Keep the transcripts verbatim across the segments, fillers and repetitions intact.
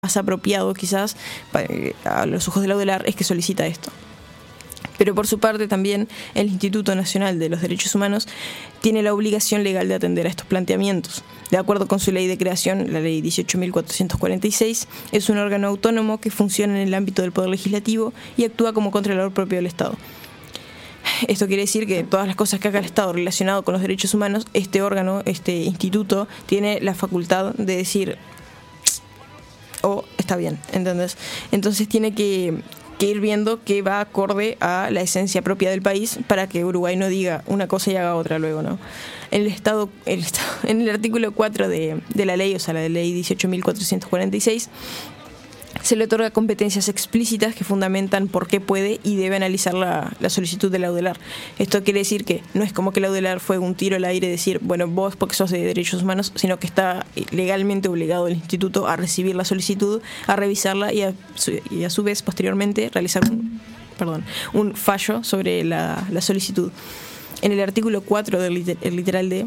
más apropiado quizás a los ojos de la UDELAR es que solicita esto. Pero por su parte también el Instituto Nacional de los Derechos Humanos tiene la obligación legal de atender a estos planteamientos. De acuerdo con su ley de creación, la ley dieciocho mil cuatrocientos cuarenta y seis, es un órgano autónomo que funciona en el ámbito del Poder Legislativo y actúa como controlador propio del Estado. Esto quiere decir que todas las cosas que haga el Estado relacionado con los derechos humanos, este órgano, este instituto, tiene la facultad de decir, oh, está bien, ¿entendés? Entonces tiene que... que ir viendo que va acorde a la esencia propia del país para que Uruguay no diga una cosa y haga otra luego, ¿no? El Estado, el Estado en el artículo cuatro de, de la ley, o sea, la de ley dieciocho mil cuatrocientos cuarenta y seis, se le otorga competencias explícitas que fundamentan por qué puede y debe analizar la, la solicitud de la UDELAR. Esto quiere decir que no es como que la UDELAR fue un tiro al aire decir, bueno, vos porque sos de derechos humanos, sino que está legalmente obligado el instituto a recibir la solicitud, a revisarla y a, y a su vez, posteriormente, realizar un, perdón, un fallo sobre la, la solicitud. En el artículo cuatro del literal D,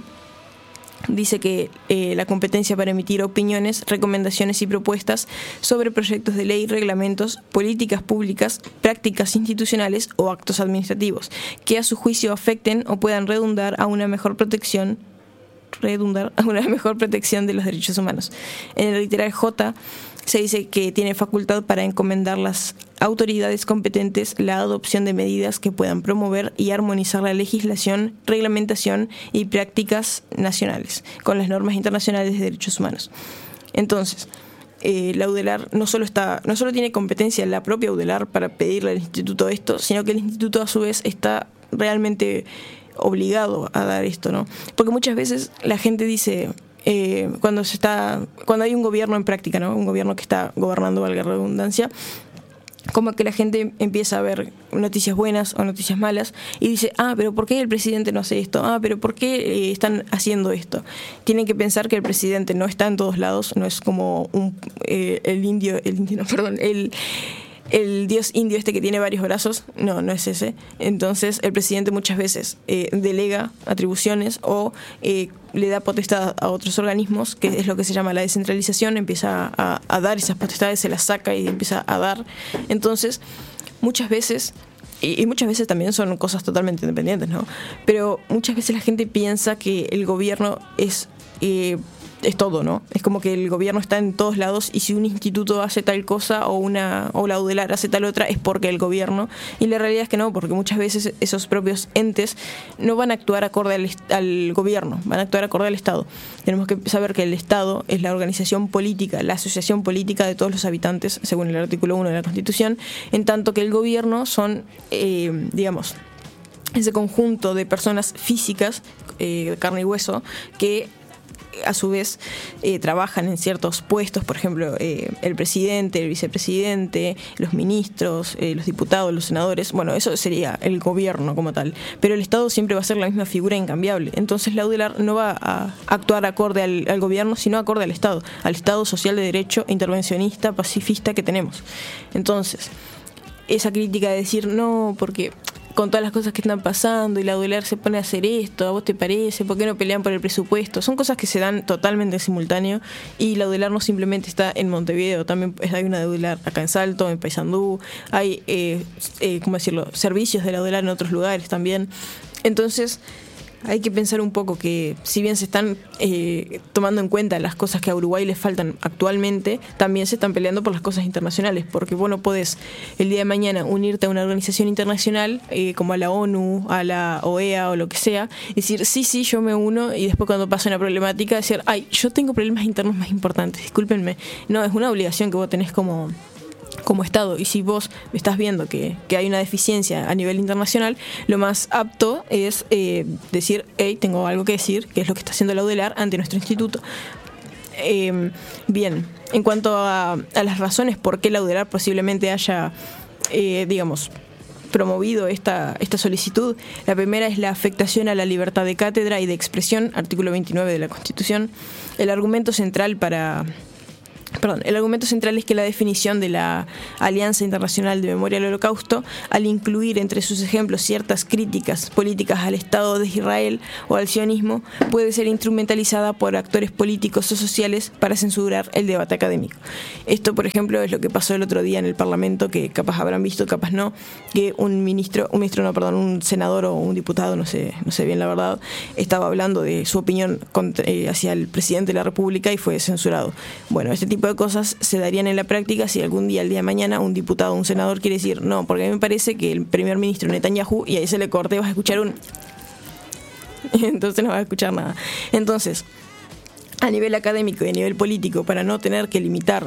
dice que eh, la competencia para emitir opiniones, recomendaciones y propuestas sobre proyectos de ley, reglamentos, políticas públicas, prácticas institucionales o actos administrativos que a su juicio afecten o puedan redundar a una mejor protección redundar a una mejor protección de los derechos humanos. En el literal J se dice que tiene facultad para encomendar a las autoridades competentes la adopción de medidas que puedan promover y armonizar la legislación, reglamentación y prácticas nacionales con las normas internacionales de derechos humanos. Entonces, eh, la UDELAR no solo está, no solo tiene competencia la propia UDELAR para pedirle al instituto esto, sino que el instituto a su vez está realmente obligado a dar esto, ¿no? Porque muchas veces la gente dice, eh, cuando se está, cuando hay un gobierno en práctica, ¿no? Un gobierno que está gobernando, valga la redundancia, como que la gente empieza a ver noticias buenas o noticias malas y dice, ah, pero ¿por qué el presidente no hace esto? Ah, pero ¿por qué eh, están haciendo esto? Tienen que pensar que el presidente no está en todos lados, no es como un, eh, el indio, el indio, no, perdón, el... el dios indio este que tiene varios brazos, no, no es ese. Entonces el presidente muchas veces eh, delega atribuciones o eh, le da potestad a otros organismos, que es lo que se llama la descentralización, empieza a, a dar esas potestades, se las saca y empieza a dar. Entonces muchas veces, y, y muchas veces también son cosas totalmente independientes, ¿no? Pero muchas veces la gente piensa que el gobierno es... Eh, es todo, ¿no? Es como que el gobierno está en todos lados y si un instituto hace tal cosa o una o la UDELAR hace tal otra es porque el gobierno, y la realidad es que no, porque muchas veces esos propios entes no van a actuar acorde al, al gobierno, van a actuar acorde al Estado. Tenemos que saber que el Estado es la organización política, la asociación política de todos los habitantes, según el artículo uno de la Constitución, en tanto que el gobierno son, eh, digamos, ese conjunto de personas físicas, eh, de carne y hueso, que a su vez eh, trabajan en ciertos puestos, por ejemplo, eh, el presidente, el vicepresidente, los ministros, eh, los diputados, los senadores. Bueno, eso sería el gobierno como tal. Pero el Estado siempre va a ser la misma figura incambiable. Entonces la UDELAR no va a actuar acorde al, al gobierno, sino acorde al Estado, al Estado social de derecho, intervencionista, pacifista que tenemos. Entonces, esa crítica de decir no, porque... con todas las cosas que están pasando y la UDELAR se pone a hacer esto, ¿a vos te parece? ¿Por qué no pelean por el presupuesto? Son cosas que se dan totalmente en simultáneo y la UDELAR no simplemente está en Montevideo, también hay una UDELAR acá en Salto, en Paysandú, hay, eh, eh, ¿cómo decirlo?, servicios de la UDELAR en otros lugares también. Entonces hay que pensar un poco que si bien se están eh, tomando en cuenta las cosas que a Uruguay le faltan actualmente, también se están peleando por las cosas internacionales, porque vos no podés el día de mañana unirte a una organización internacional eh, como a la ONU, a la O E A o lo que sea, y decir, sí, sí, yo me uno, y después cuando pasa una problemática decir, ay, yo tengo problemas internos más importantes, discúlpenme. No, es una obligación que vos tenés como... como Estado, y si vos estás viendo que, que hay una deficiencia a nivel internacional, lo más apto es eh, decir, hey, tengo algo que decir, que es lo que está haciendo la UDELAR ante nuestro instituto. Eh, bien, en cuanto a, a las razones por qué la UDELAR posiblemente haya, eh, digamos, promovido esta, esta solicitud, la primera es la afectación a la libertad de cátedra y de expresión, artículo veintinueve de la Constitución. El argumento central para... Perdón, el argumento central es que la definición de la Alianza Internacional de Memoria del Holocausto, al incluir entre sus ejemplos ciertas críticas políticas al Estado de Israel o al sionismo, puede ser instrumentalizada por actores políticos o sociales para censurar el debate académico. Esto, por ejemplo, es lo que pasó el otro día en el Parlamento, que capaz habrán visto, capaz no, que un ministro, un ministro no, perdón, un senador o un diputado, no sé, no sé bien la verdad, estaba hablando de su opinión contra, eh, hacia el presidente de la República y fue censurado. Bueno, este tipo de cosas se darían en la práctica si algún día, el día de mañana, un diputado o un senador quiere decir, no, porque a mí me parece que el primer ministro Netanyahu, y ahí se le corte, vas a escuchar un... entonces no vas a escuchar nada. Entonces, a nivel académico y a nivel político, para no tener que limitar...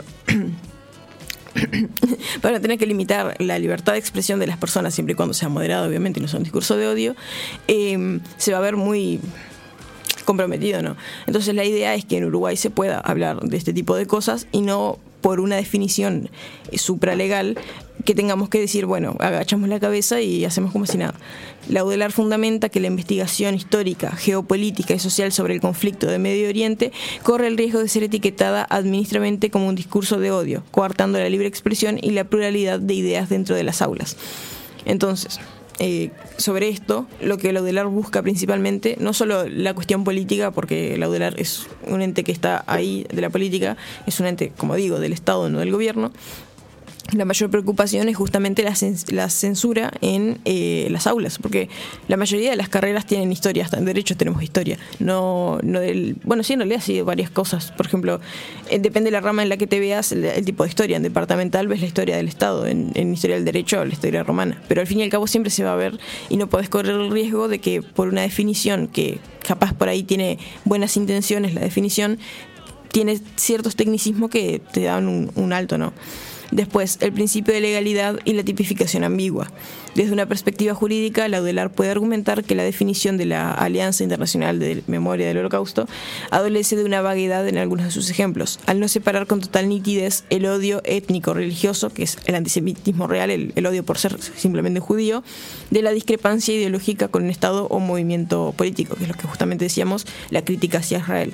para no tener que limitar la libertad de expresión de las personas, siempre y cuando sea moderado, obviamente, y no sea un discurso de odio, eh, se va a ver muy... comprometido, ¿no? Entonces la idea es que en Uruguay se pueda hablar de este tipo de cosas y no por una definición supralegal que tengamos que decir, bueno, agachamos la cabeza y hacemos como si nada. La UDELAR fundamenta que la investigación histórica, geopolítica y social sobre el conflicto de Medio Oriente corre el riesgo de ser etiquetada administrativamente como un discurso de odio, coartando la libre expresión y la pluralidad de ideas dentro de las aulas. Entonces, Eh, sobre esto, lo que la UDELAR busca principalmente, no solo la cuestión política, porque la UDELAR es un ente que está ahí de la política, es un ente, como digo, del Estado, no del gobierno. La mayor preocupación es justamente la, cens- la censura en eh, las aulas, porque la mayoría de las carreras tienen historia, hasta en Derecho tenemos historia. No, no del, bueno, sí, en realidad sí, varias cosas. Por ejemplo, eh, depende de la rama en la que te veas, el, el tipo de historia. En departamental ves la historia del Estado, en, en historia del Derecho la historia romana. Pero al fin y al cabo siempre se va a ver y no podés correr el riesgo de que por una definición que capaz por ahí tiene buenas intenciones, la definición tiene ciertos tecnicismos que te dan un, un alto, ¿no? Después, el principio de legalidad y la tipificación ambigua. Desde una perspectiva jurídica, la UDELAR puede argumentar que la definición de la Alianza Internacional de Memoria del Holocausto adolece de una vaguedad en algunos de sus ejemplos, al no separar con total nitidez el odio étnico-religioso, que es el antisemitismo real, el, el odio por ser simplemente judío, de la discrepancia ideológica con un Estado o movimiento político, que es lo que justamente decíamos, la crítica hacia Israel.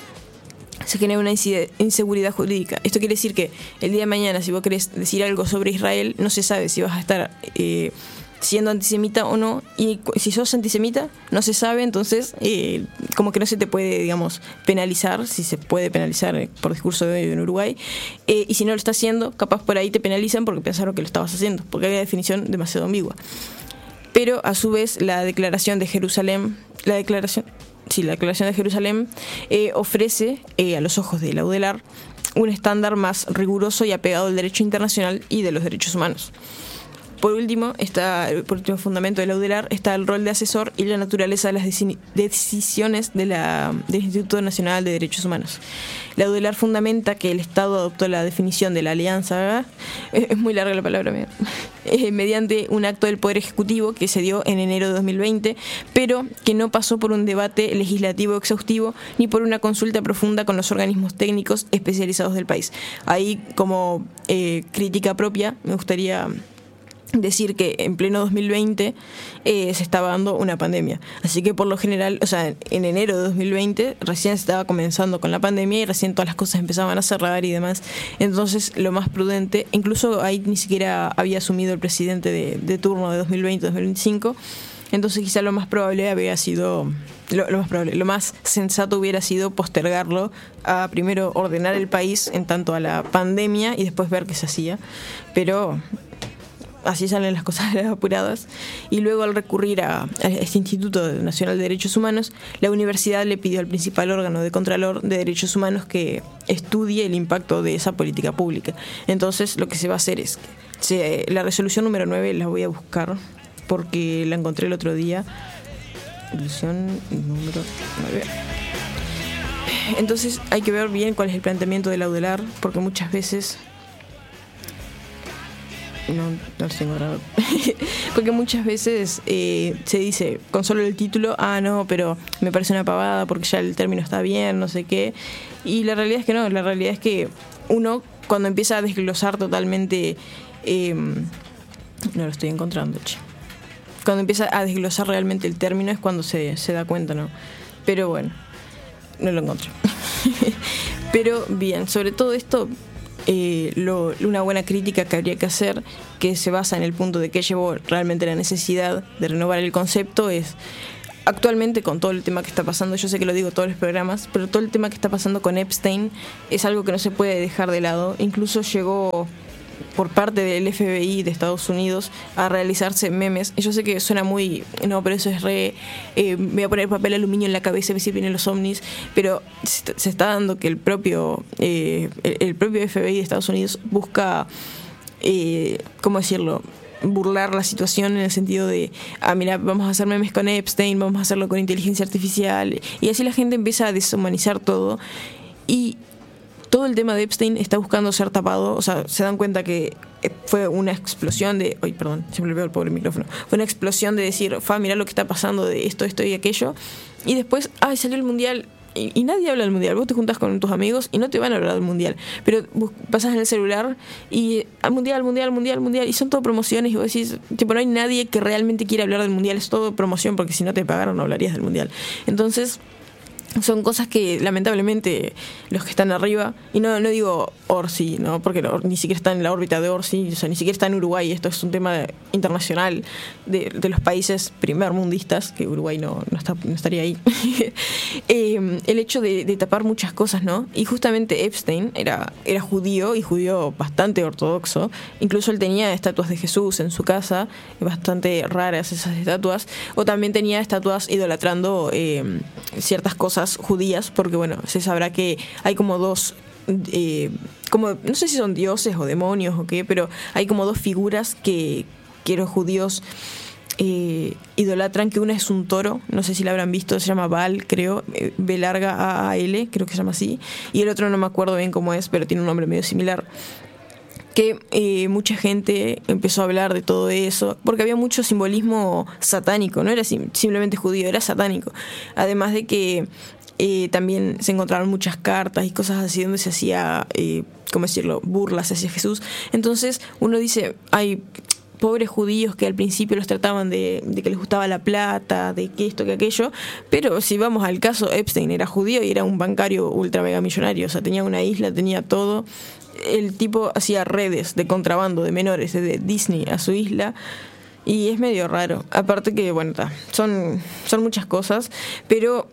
Se genera una inseguridad jurídica. Esto quiere decir que el día de mañana, si vos querés decir algo sobre Israel, no se sabe si vas a estar eh, siendo antisemita o no, y si sos antisemita, no se sabe, entonces eh, como que no se te puede, digamos, penalizar, si se puede penalizar por discurso de odio en Uruguay, eh, y si no lo estás haciendo, capaz por ahí te penalizan porque pensaron que lo estabas haciendo, porque hay una definición demasiado ambigua. Pero a su vez, la declaración de Jerusalén, la declaración... Sí, la Declaración de Jerusalén eh, ofrece, eh, a los ojos de la UDELAR, un estándar más riguroso y apegado al derecho internacional y de los derechos humanos. Por último, está, por último fundamento de la UDELAR está el rol de asesor y la naturaleza de las deci- decisiones de la, del Instituto Nacional de Derechos Humanos. La UDELAR fundamenta que el Estado adoptó la definición de la alianza, ¿verdad? Es muy larga la palabra, eh, mediante un acto del Poder Ejecutivo que se dio en enero de dos mil veinte, pero que no pasó por un debate legislativo exhaustivo ni por una consulta profunda con los organismos técnicos especializados del país. Ahí, como eh, crítica propia, me gustaría decir que en pleno dos mil veinte eh, se estaba dando una pandemia. Así que por lo general, o sea, en enero de dos mil veinte recién se estaba comenzando con la pandemia y recién todas las cosas empezaban a cerrar y demás. Entonces lo más prudente, incluso ahí ni siquiera había asumido el presidente de, de turno de dos mil veinte a dos mil veinticinco, entonces quizá lo más probable había sido, lo, lo más probable, lo más sensato hubiera sido postergarlo a primero ordenar el país en tanto a la pandemia y después ver qué se hacía. Pero así salen las cosas apuradas. Y luego, al recurrir a, a este Instituto Nacional de Derechos Humanos, la universidad le pidió al principal órgano de Contralor de Derechos Humanos que estudie el impacto de esa política pública. Entonces lo que se va a hacer es que se, la resolución número nueve la voy a buscar porque la encontré el otro día. Resolución número nueve. Entonces hay que ver bien cuál es el planteamiento de la UDELAR, porque muchas veces No, no los tengo grabado. Porque muchas veces eh, se dice con solo el título, ah, no, pero me parece una pavada porque ya el término está bien, no sé qué. Y la realidad es que no, la realidad es que uno, cuando empieza a desglosar totalmente, eh, no lo estoy encontrando, che. Cuando empieza a desglosar realmente el término es cuando se, se da cuenta, ¿no? Pero bueno, no lo encontré. Pero bien, sobre todo esto eh, lo, una buena crítica que habría que hacer, que se basa en el punto de que llevó realmente la necesidad de renovar el concepto, es actualmente con todo el tema que está pasando, yo sé que lo digo todos los programas, pero todo el tema que está pasando con Epstein es algo que no se puede dejar de lado. Incluso llegó por parte del F B I de Estados Unidos a realizarse memes. Y yo sé que suena muy, no, pero eso es re, eh, me voy a poner papel aluminio en la cabeza y ver si vienen los ovnis, pero se está dando que el propio eh, el, el propio F B I de Estados Unidos busca, eh, ¿cómo decirlo?, burlar la situación en el sentido de, ah, mira, vamos a hacer memes con Epstein, vamos a hacerlo con inteligencia artificial, y así la gente empieza a deshumanizar todo. Y todo el tema de Epstein está buscando ser tapado. O sea, se dan cuenta que fue una explosión de... Ay, perdón, siempre le veo el pobre micrófono. Fue una explosión de decir, fa, mirá lo que está pasando de esto, esto y aquello. Y después, ay, salió el mundial. Y, y nadie habla del mundial. Vos te juntás con tus amigos y no te van a hablar del mundial. Pero vos pasás en el celular y al mundial, mundial, mundial, mundial. Y son todo promociones. Y vos decís, tipo, no hay nadie que realmente quiera hablar del mundial. Es todo promoción, porque si no te pagaron no hablarías del mundial. Entonces, son cosas que lamentablemente los que están arriba, y no, no digo Orsi, ¿no?, porque no, ni siquiera está en la órbita de Orsi, o sea, ni siquiera está en Uruguay. Esto es un tema de, internacional de, de los países primermundistas, que Uruguay no, no, está, no estaría ahí. eh, el hecho de, de tapar muchas cosas, ¿no? Y justamente Epstein era, era judío, y judío bastante ortodoxo. Incluso él tenía estatuas de Jesús en su casa, bastante raras esas estatuas, o también tenía estatuas idolatrando eh, ciertas cosas judías, porque bueno, se sabrá que hay como dos, eh, como no sé si son dioses o demonios o qué, pero hay como dos figuras que, que los judíos eh, idolatran, que una es un toro, no sé si la habrán visto, se llama Baal, creo, B larga A A L, creo que se llama así, y el otro no me acuerdo bien cómo es, pero tiene un nombre medio similar. Que eh, mucha gente empezó a hablar de todo eso, porque había mucho simbolismo satánico, no era sim- simplemente judío, era satánico. Además de que eh, también se encontraron muchas cartas y cosas así donde se hacía, eh, ¿cómo decirlo?, burlas hacia Jesús. Entonces uno dice, hay pobres judíos que al principio los trataban de, de que les gustaba la plata, de que esto, que aquello, pero si vamos al caso, Epstein era judío y era un bancario ultra mega millonario, o sea, tenía una isla, tenía todo. El tipo hacía redes de contrabando de menores desde Disney a su isla, y es medio raro. Aparte que, bueno, ta, son, son muchas cosas, pero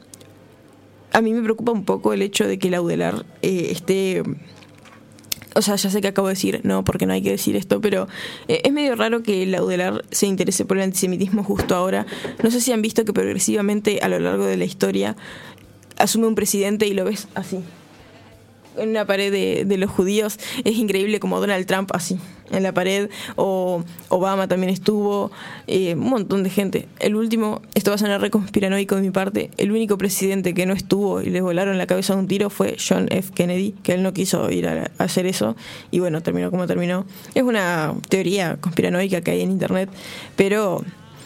a mí me preocupa un poco el hecho de que la Uddelar eh, esté... O sea, ya sé que acabo de decir, no, porque no hay que decir esto, pero eh, es medio raro que la Uddelar se interese por el antisemitismo justo ahora. No sé si han visto que progresivamente a lo largo de la historia asume un presidente y lo ves así, en una pared de, de los judíos. Es increíble, como Donald Trump así, en la pared, o Obama también estuvo, eh, un montón de gente. El último, esto va a sonar re conspiranoico de mi parte, el único presidente que no estuvo y les volaron la cabeza de un tiro fue John F. Kennedy, que él no quiso ir a, a hacer eso, y bueno, terminó como terminó. Es una teoría conspiranoica que hay en internet, pero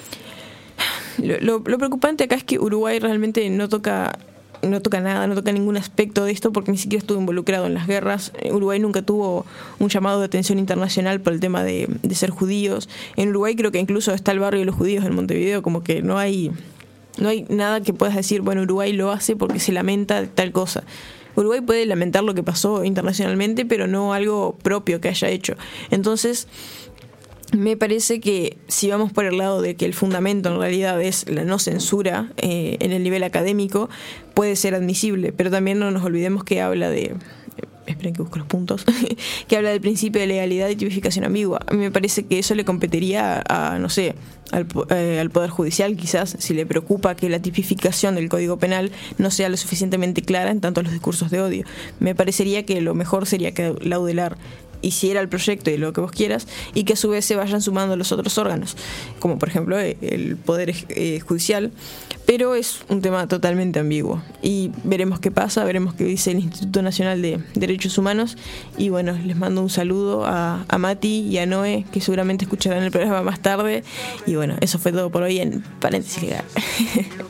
lo, lo, lo preocupante acá es que Uruguay realmente no toca... no toca nada, no toca ningún aspecto de esto, porque ni siquiera estuvo involucrado en las guerras. Uruguay nunca tuvo un llamado de atención internacional por el tema de, de ser judíos. En Uruguay creo que incluso está el barrio de los judíos en Montevideo, como que no hay, no hay nada que puedas decir, bueno, Uruguay lo hace porque se lamenta de tal cosa. Uruguay puede lamentar lo que pasó internacionalmente, pero no algo propio que haya hecho. Entonces, me parece que si vamos por el lado de que el fundamento en realidad es la no censura eh, en el nivel académico, puede ser admisible, pero también no nos olvidemos que habla de... Eh, esperen que busco los puntos. que habla del principio de legalidad y tipificación ambigua. A mí me parece que eso le competiría a, no sé, al, eh, al Poder Judicial, quizás, si le preocupa que la tipificación del Código Penal no sea lo suficientemente clara en tanto a los discursos de odio. Me parecería que lo mejor sería que la Uddelar hiciera el proyecto y lo que vos quieras, y que a su vez se vayan sumando los otros órganos, como por ejemplo el Poder eh, Judicial, pero es un tema totalmente ambiguo, y veremos qué pasa, veremos qué dice el Instituto Nacional de Derechos Humanos, y bueno, les mando un saludo a, a Mati y a Noé, que seguramente escucharán el programa más tarde, y bueno, eso fue todo por hoy en Paréntesis Legal.